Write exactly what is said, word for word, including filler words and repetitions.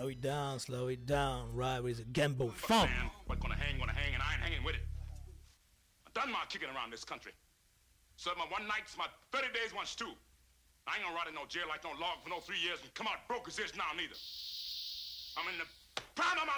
Slow it down, slow it down. Right with the Gambo Look, funk. man, what's gonna hang, gonna hang, and I ain't hanging with it. I've done my kicking around this country. Served my one night's my thirty days one stew. I ain't gonna rot in no jail like no log for no three years and come out broke as this now neither. I'm in the prime of my